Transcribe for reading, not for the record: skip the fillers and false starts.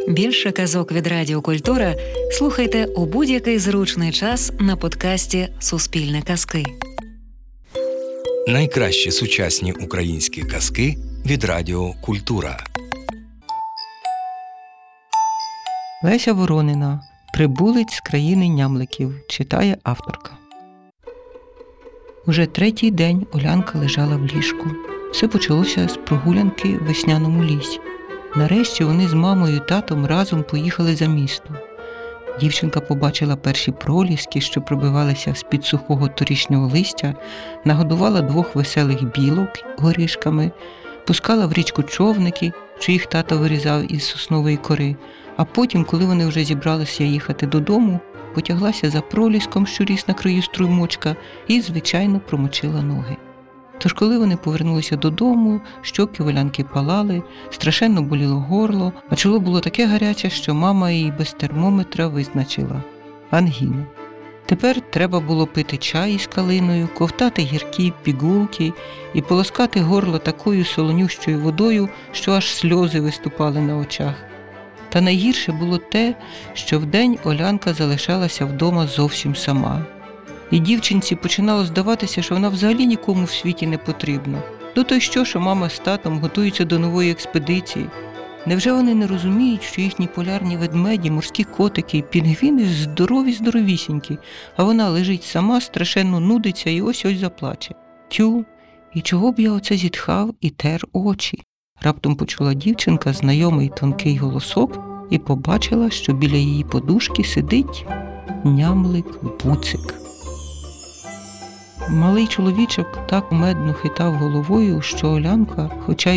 Більше казок від Радіо Культура слухайте у будь-який зручний час на подкасті «Суспільне казки». Найкращі сучасні українські казки від Радіо Культура. Леся Воронина. «Прибулець з країни нямликів» читає авторка. Уже третій день Олянка лежала в ліжку. Все почалося з прогулянки в весняному лісі. Нарешті вони з мамою і татом разом поїхали за місто. Дівчинка побачила перші проліски, що пробивалися з-під сухого торішнього листя, нагодувала 2 веселих білок горішками, пускала в річку човники, що їх тато вирізав із соснової кори, а потім, коли вони вже зібралися їхати додому, потяглася за проліском, що ріс на краю струмочка, і, звичайно, промочила ноги. Тож, коли вони повернулися додому, щоки в Олянки палали, страшенно боліло горло, а чоло було таке гаряче, що мама її без термометра визначила – ангіна. Тепер треба було пити чай із калиною, ковтати гіркі пігулки і полоскати горло такою солонющою водою, що аж сльози виступали на очах. Та найгірше було те, що вдень Олянка залишалася вдома зовсім сама. І дівчинці починало здаватися, що вона взагалі нікому в світі не потрібна. Ну то й що мама з татом готуються до нової експедиції? Невже вони не розуміють, що їхні полярні ведмеді, морські котики і пінгвіни здорові-здоровісінькі, а вона лежить сама, страшенно нудиться і ось-ось заплаче? Тю, і чого б я оце зітхав і тер очі? Раптом почула дівчинка знайомий тонкий голосок і побачила, що біля її подушки сидить нямлик-буцик. Малий чоловічок так кумедно хитав головою, що Олянка, хоча